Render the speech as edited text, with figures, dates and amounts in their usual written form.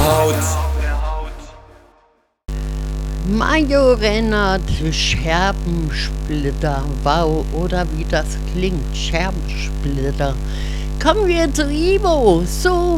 Majorennert, Scherbensplitter, wow, oder wie das klingt, Scherbensplitter. Kommen wir zu Ivo, so